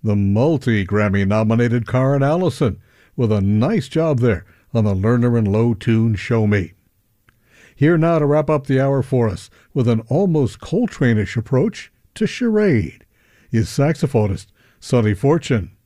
the multi-Grammy-nominated Karen Allison, with a nice job there on the Lerner and Lowe tune Show Me. Here now to wrap up the hour for us with an almost Coltrane-ish approach to Charade is saxophonist Sonny Fortune.